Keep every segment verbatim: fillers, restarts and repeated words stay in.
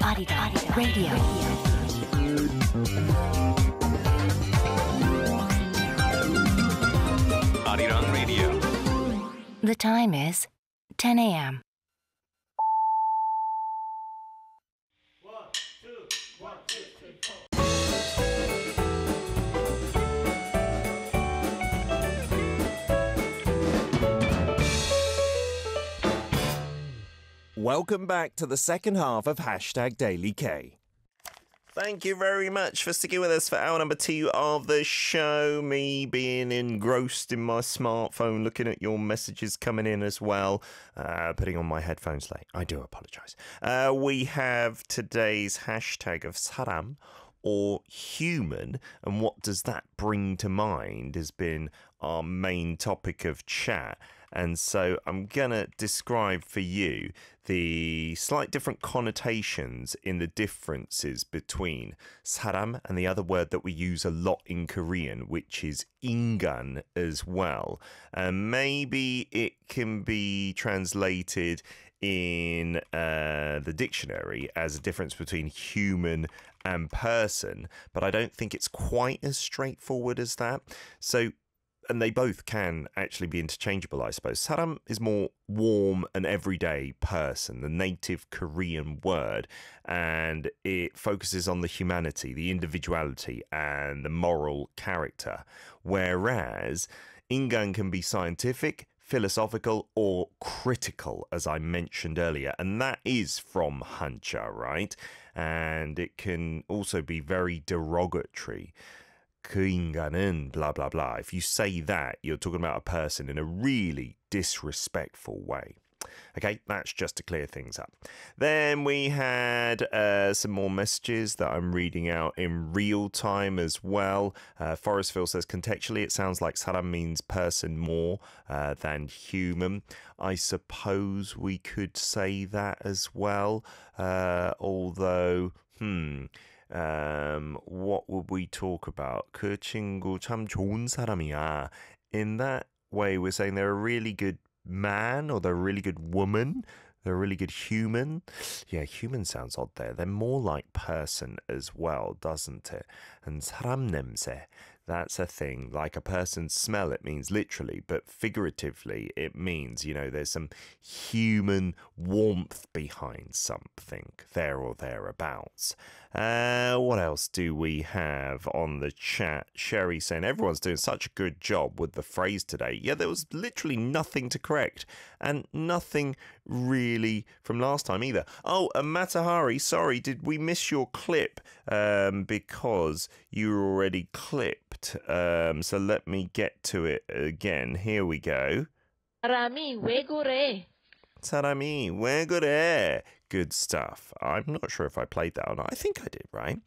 Arirang Radio. Arirang Radio. The time is ten a.m. One, two, one, two, three, four. Welcome back to the second half of Hashtag Daily K. Thank you very much for sticking with us for hour number two of the show. Me being engrossed in my smartphone, looking at your messages coming in as well, uh, putting on my headphones late. I do apologise. Uh, we have today's hashtag of 사람 or human, and what does that bring to mind has been our main topic of chat. And so I'm going to describe for you the slight different connotations in the differences between 사람 and the other word that we use a lot in Korean, which is 인간 as well. And maybe it can be translated in uh, the dictionary as a difference between human and person, but I don't think it's quite as straightforward as that. So And they both can actually be interchangeable, I suppose. 사람 is more warm and everyday person, the native Korean word, and it focuses on the humanity, the individuality, and the moral character. Whereas 인간 can be scientific, philosophical, or critical, as I mentioned earlier, and that is from Hanja, right? And it can also be very derogatory. 그 인간은 blah blah blah. If you say that, you're talking about a person in a really disrespectful way. Okay, that's just to clear things up. Then we had uh, some more messages that I'm reading out in real time as well. Uh, Forestville says, contextually, it sounds like 사람 means person more uh, than human. I suppose we could say that as well. Uh, although, hmm... Um, what would we talk about? 그 친구 참 좋은 사람이야. In that way, we're saying they're a really good man or they're a really good woman. They're a really good human. Yeah, human sounds odd there. They're more like person as well, doesn't it? And 사람 냄새, that's a thing. Like a person's smell, it means literally, but figuratively, it means, you know, there's some human warmth behind something there or thereabouts. Uh, what else do we have on the chat? Sherry saying, everyone's doing such a good job with the phrase today. Yeah, there was literally nothing to correct and nothing really from last time either. Oh, and Matahari, sorry, did we miss your clip? Um, because you were already clipped. Um, so let me get to it again. Here we go. 사람이 왜 그래? 사람이 왜 그래? Good stuff. I'm not sure if I played that or not. I think I did, right?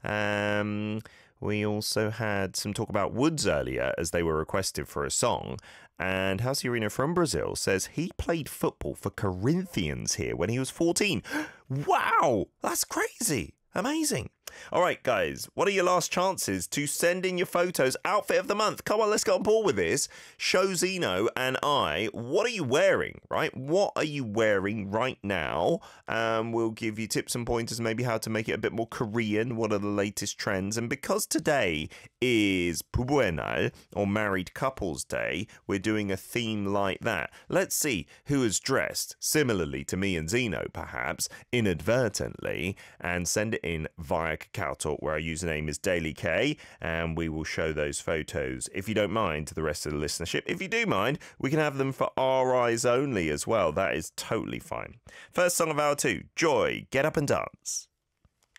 Um, we also had some talk about Woods earlier as they were requested for a song. And House Arena from Brazil says he played football for Corinthians here when he was fourteen. Wow! That's crazy. Amazing. All right, guys, what are your last chances to send in your photos? Outfit of the month. Come on, let's get on board with this. Show Zeno and I, what are you wearing, right? What are you wearing right now? Um, we'll give you tips and pointers, maybe how to make it a bit more Korean. What are the latest trends? And because today is 부부의 날, or Married Couples Day, we're doing a theme like that. Let's see who has dressed similarly to me and Zeno, perhaps, inadvertently, and send it in via Kakao Talk, where our username is Daily K, and we will show those photos, if you don't mind, to the rest of the listenership. If you do mind, we can have them for our eyes only as well. That is totally fine. First song of hour two, Joy, Get Up and Dance.